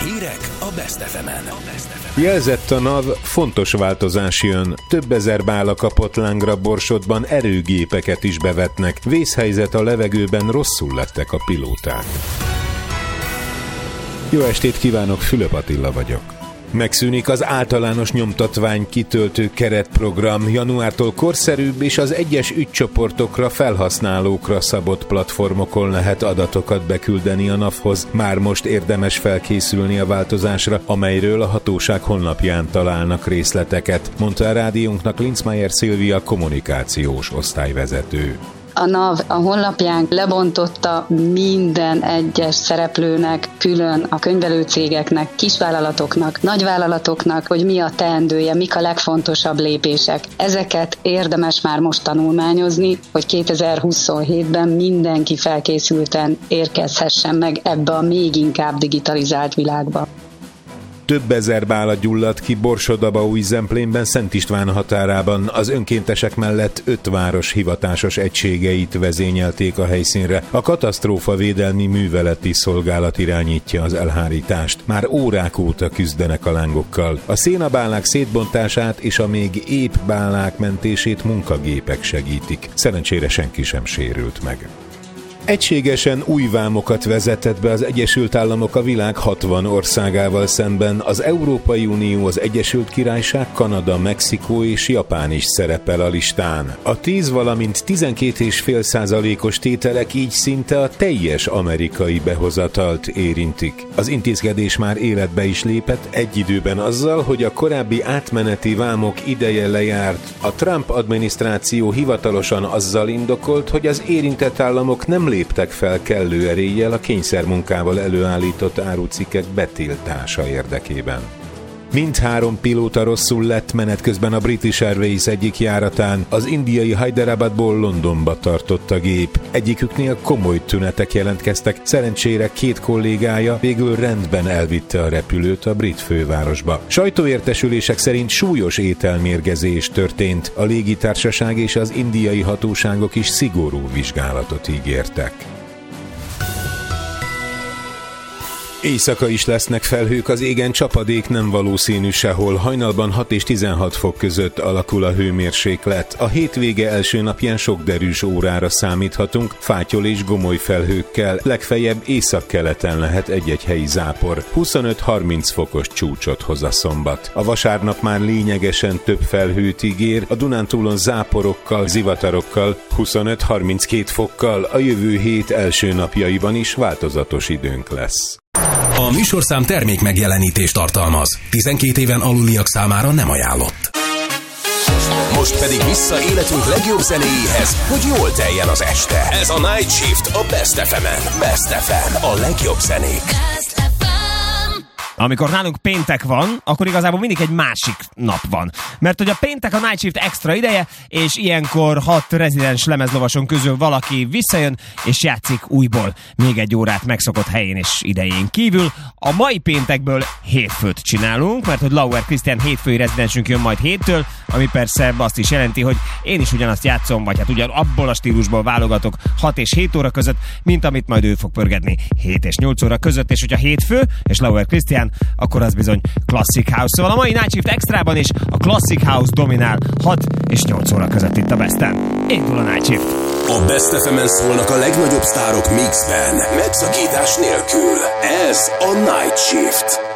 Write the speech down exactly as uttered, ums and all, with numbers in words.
Hírek a Best ef emen. Jelzett a NAV, fontos változás jön. Több ezer bála kapott lángra Borsodban, erőgépeket is bevetnek. Vészhelyzet a levegőben, rosszul lettek a pilóták. Jó estét kívánok, Fülöp Attila vagyok. Megszűnik az általános nyomtatvány kitöltő keretprogram. Januártól korszerűbb és az egyes ügycsoportokra, felhasználókra szabott platformokon lehet adatokat beküldeni a NAV-hoz. Már most érdemes felkészülni a változásra, amelyről a hatóság honlapján találnak részleteket, mondta a rádiónknak Linzmeier Szilvia, kommunikációs osztályvezető. A NAV a honlapján lebontotta minden egyes szereplőnek, külön a könyvelőcégeknek, kisvállalatoknak, nagyvállalatoknak, hogy mi a teendője, mik a legfontosabb lépések. Ezeket érdemes már most tanulmányozni, hogy kétezer-huszonhétben mindenki felkészülten érkezhessen meg ebbe a még inkább digitalizált világba. Több ezer bála gyulladt ki Borsod-Abaúj-Zemplénben, Szent István határában. Az önkéntesek mellett öt város hivatásos egységeit vezényelték a helyszínre. A katasztrófavédelmi műveleti szolgálat irányítja az elhárítást. Már órák óta küzdenek a lángokkal. A szénabálák szétbontását és a még épp bálák mentését munkagépek segítik. Szerencsére senki sem sérült meg. Egységesen új vámokat vezetett be az Egyesült Államok a világ hatvan országával szemben. Az Európai Unió, az Egyesült Királyság, Kanada, Mexikó és Japán is szerepel a listán. A tíz, valamint tizenkét egész öt százalékos tételek így szinte a teljes amerikai behozatalt érintik. Az intézkedés már életbe is lépett, egy időben azzal, hogy a korábbi átmeneti vámok ideje lejárt. A Trump adminisztráció hivatalosan azzal indokolt, hogy az érintett államok nem léptek fel kellő eréllyel a kényszermunkával előállított árucikkek betiltása érdekében. Mindhárom pilóta rosszul lett menet közben a British Airways egyik járatán. Az indiai Hyderabadból Londonba tartott a gép. Egyiküknél komoly tünetek jelentkeztek, szerencsére két kollégája végül rendben elvitte a repülőt a brit fővárosba. Sajtóértesülések szerint súlyos ételmérgezés történt. A légitársaság és az indiai hatóságok is szigorú vizsgálatot ígértek. Éjszaka is lesznek felhők, az égen csapadék nem valószínű sehol. Hajnalban hat és tizenhat fok között alakul a hőmérséklet. A hétvége első napján sok derűs órára számíthatunk, fátyol és gomoly felhőkkel. Legfeljebb északkeleten lehet egy-egy helyi zápor. huszonöt-harminc fokos csúcsot hoz a szombat. A vasárnap már lényegesen több felhőt ígér, a Dunántúlon záporokkal, zivatarokkal, huszonöt-harminckét fokkal. A jövő hét első napjaiban is változatos időnk lesz. A műsorszám termék megjelenítést tartalmaz. tizenkét éven aluliak számára nem ajánlott. Most pedig vissza életünk legjobb zenéjéhez, hogy jól teljen az este. Ez a Night Shift a Best ef emen. Best ef em, a legjobb zenék. Amikor nálunk péntek van, akkor igazából mindig egy másik nap van. Mert hogy a péntek a Night Shift extra ideje, és ilyenkor hat rezidens lemezlovason közül valaki visszajön, és játszik újból még egy órát megszokott helyén és idején kívül. A mai péntekből hétfőt csinálunk, mert hogy Lauer Krisztián hétfői rezidensünk jön majd héttől, ami persze azt is jelenti, hogy én is ugyanazt játszom, vagy hát ugyan abból a stílusból válogatok hat és hét óra között, mint amit majd ő fog pörgetni hét és nyolc óra között, és hogyha hétfő és Lauer Krisztián, akkor az bizony Classic House. Szóval a mai Night Shift extrában is a Classic House dominál hat és nyolc óra között itt a Besten. Indul a Night Shift. A Best ef emen szólnak a legnagyobb sztárok mixben, megszakítás nélkül. Ez a Night Shift.